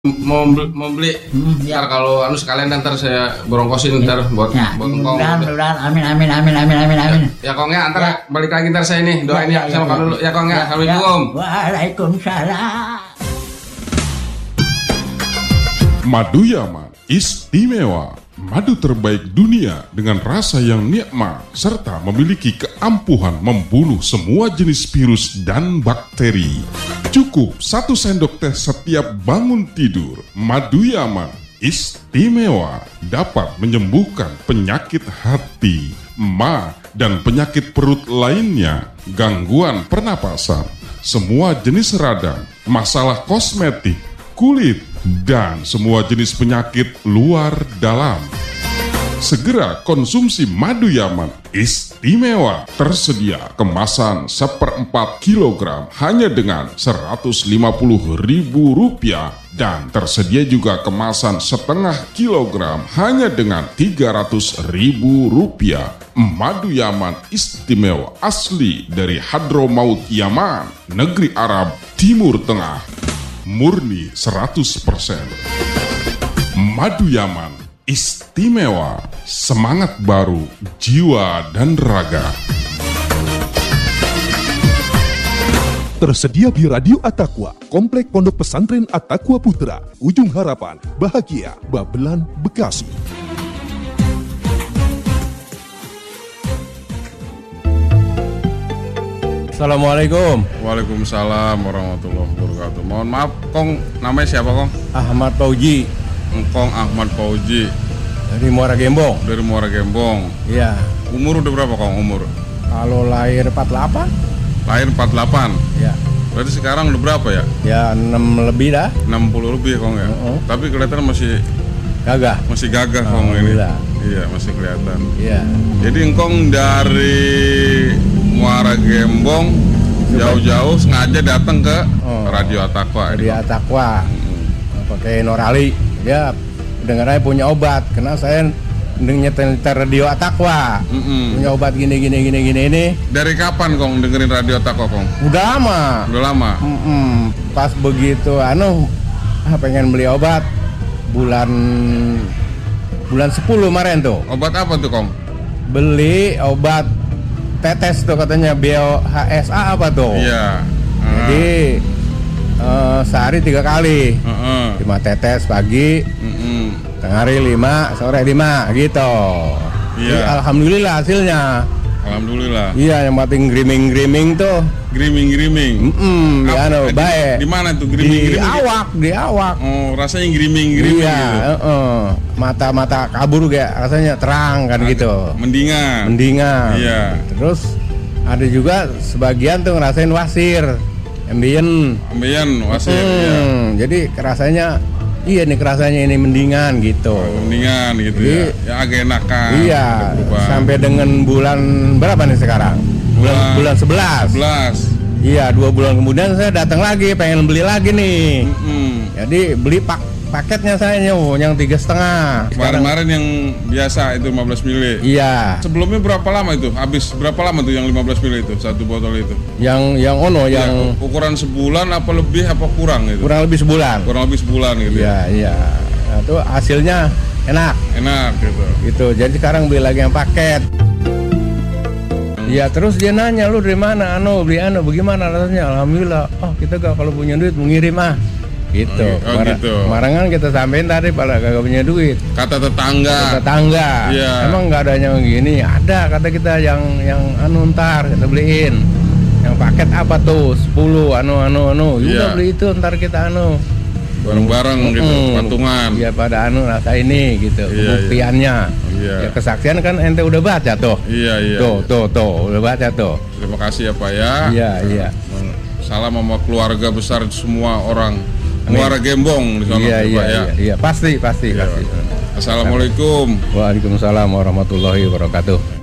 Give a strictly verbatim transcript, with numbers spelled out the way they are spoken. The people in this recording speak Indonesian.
mau beli, mau beli. Hmm, ya. Ntar kalau anu sekalian ntar saya borongkosin ntar buat ya, buat kong. Mudah-mudahan, amin amin amin amin amin amin. Ya, ya kong ya, ntar ya. Balik lagi ntar saya nih doain ya, ya, ya sama ya, dulu ya kong ya. ya Assalamualaikum. Ya. Waalaikumsalam. Madu Yaman istimewa, madu terbaik dunia dengan rasa yang nikmat serta memiliki keampuhan membunuh semua jenis virus dan bakteri. Cukup satu sendok teh setiap bangun tidur. Madu Yaman istimewa, dapat menyembuhkan penyakit hati, ma, dan penyakit perut lainnya, gangguan pernapasan, semua jenis radang, masalah kosmetik, kulit, dan semua jenis penyakit luar dalam. Segera konsumsi Madu Yaman istimewa. Tersedia kemasan seperempat kilogram hanya dengan seratus lima puluh ribu rupiah. Dan tersedia juga kemasan setengah kilogram hanya dengan tiga ratus ribu rupiah. Madu Yaman istimewa asli dari Hadramaut Yaman, negeri Arab Timur Tengah. Murni seratus persen. Madu Yaman istimewa, semangat baru, jiwa dan raga. Tersedia di Radio At-Taqwa, Komplek Pondok Pesantren At-Taqwa Putra, Ujung Harapan, Bahagia, Babelan, Bekasi. Assalamualaikum. Waalaikumsalam warahmatullahi wabarakatuh. Mohon maaf, Kong, namanya siapa, Kong? Ahmad Fauji. Engkong Ahmad Fauji. Dari Muara Gembong. Dari Muara Gembong. Iya. Umur udah berapa, Kong, umur? Kalau lahir empat puluh delapan. Lahir empat puluh delapan? Iya. Berarti sekarang udah berapa ya? Ya enam lebih dah. enam puluh lebih, Kong ya? Uh-uh. Tapi kelihatan masih gagah. Masih gagah, Kong, ini. Iya, masih kelihatan. Iya. Jadi Engkong dari Muara Gembong jauh-jauh sengaja datang ke oh, Radio At-Taqwa. Radio At-Taqwa. Hmm. Pakai Norali. Dia dengarnya punya obat, karena saya nyetel Radio At-Taqwa. Mm-mm. Punya obat gini gini gini gini ini. Dari kapan, Kong, dengerin Radio At-Taqwa, Kong? Udah lama. Udah lama. Mm-mm. Pas begitu, anu, ah, pengen beli obat bulan bulan sepuluh kemarin tuh. Obat apa tuh, Kong? Beli obat tetes tuh katanya Bio H S A apa tuh? Iya. Uh. Jadi uh, sehari tiga kali. Uh-uh. Lima tetes pagi, uh-uh. tengah hari lima, sore lima gitu. Iya. Jadi, alhamdulillah hasilnya. Alhamdulillah. Iya, yang penting griming-griming tuh. Griming-griming. Mm-mm, ya anu, baik. Di mana tuh griming-griming? Di awak, di awak. Oh, rasanya griming-griming iya, gitu. Uh-uh. Mata-mata kabur kayak rasanya terang kan. Ada, gitu. Mendingan. Mendingan. Iya. Terus ada juga sebagian tuh ngerasain wasir, ambien. Ambien, wasir. Hmm, iya. Jadi rasanya iya nih, kerasanya ini mendingan gitu. Oh, mendingan gitu. Jadi, ya. Ya agak enakan. Iya. Sampai dengan bulan berapa nih sekarang? Bulan bulan sebelas. sebelas. Iya, dua bulan kemudian saya datang lagi, pengen beli lagi nih. Mm-hmm. Jadi beli pak paketnya saya nyow, yang tiga setengah. Kemarin-kemarin yang biasa itu lima belas mili. Iya. Sebelumnya berapa lama itu? Habis berapa lama tuh yang lima belas mili itu satu botol itu? Yang yang ono ya, yang ukuran sebulan apa lebih apa kurang gitu? Kurang lebih sebulan. Kurang lebih sebulan gitu. Iya, iya. Nah, itu hasilnya enak. Enak gitu. Gitu. Jadi sekarang beli lagi yang paket. Iya, terus dia nanya, lu dari mana? Anu, beli anu, bagaimana rasanya? Alhamdulillah. Oh, kita gak kalau punya duit mengirim ah. Gitu. Oh, Mar- gitu. Kemarin kan kita sampein tadi pada kagak punya duit. Kata tetangga. Kata tetangga. Iya. Emang nggak ada yang gini? Ada, kata kita yang yang anu ntar kita beliin. Yang paket apa tuh? sepuluh anu anu anu. Juga iya. Beli itu ntar kita anu. Bareng-bareng hmm. gitu, patungan. Iya, pada anu rasa ini gitu. Iya, pembuktiannya. Iya. Ya kesaksian kan ente udah baca tuh. Iya, iya. Tuh, tuh, tuh, udah baca tuh. Terima kasih ya, Pak ya. Iya, iya. Salam sama keluarga besar semua orang. Muara Gembong di sana, iya, Pak iya, ya. Iya, iya, pasti, pasti, iya. pasti. Assalamualaikum. Waalaikumsalam warahmatullahi wabarakatuh.